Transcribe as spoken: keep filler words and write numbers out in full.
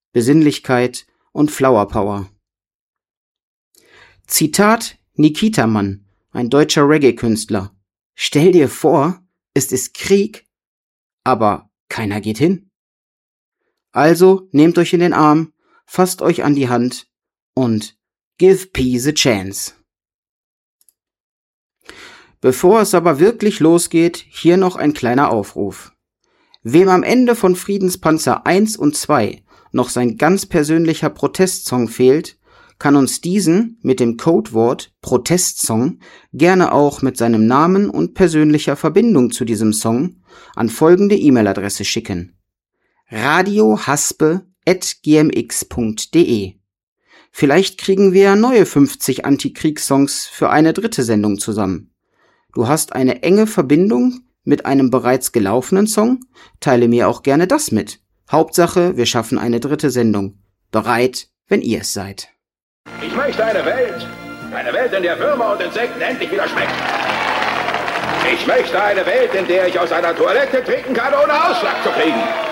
Besinnlichkeit und Flower Power. Zitat Nikita Mann, ein deutscher Reggae-Künstler. Stell dir vor, es ist Krieg, aber keiner geht hin. Also nehmt euch in den Arm, fasst euch an die Hand und give peace a chance. Bevor es aber wirklich losgeht, hier noch ein kleiner Aufruf. Wem am Ende von Friedenspanzer eins und zwei noch sein ganz persönlicher Protestsong fehlt, kann uns diesen mit dem Codewort Protestsong gerne auch mit seinem Namen und persönlicher Verbindung zu diesem Song an folgende E-Mail-Adresse schicken: radiohaspe at gmx punkt de. Vielleicht kriegen wir ja neue fünfzig Antikriegssongs für eine dritte Sendung zusammen. Du hast eine enge Verbindung mit einem bereits gelaufenen Song? Teile mir auch gerne das mit. Hauptsache, wir schaffen eine dritte Sendung. Bereit, wenn ihr es seid. Ich möchte eine Welt, eine Welt, in der Würmer und Insekten endlich wieder schmecken. Ich möchte eine Welt, in der ich aus einer Toilette trinken kann, ohne Ausschlag zu kriegen.